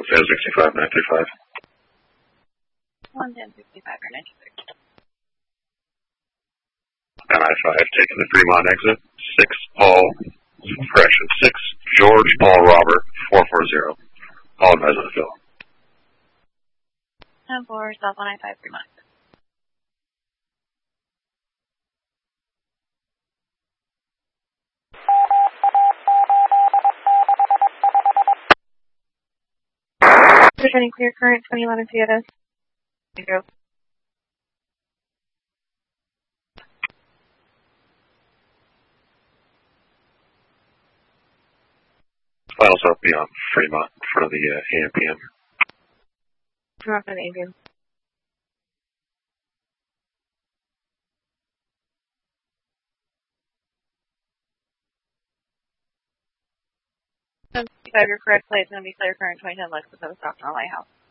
1065, 935. 1065 or 935. MI5, taking the Fremont exit. 6 George Paul Robert, 440. All advised on the fill. 10-4, South 195 Fremont. Returning clear current 2011 Toyota. Thank you. Files up beyond Fremont in front of the AMPM. Come off an AMPM. You're correct. Plate is going to be clear current 2010 Lexus of the Stockton Lighthouse.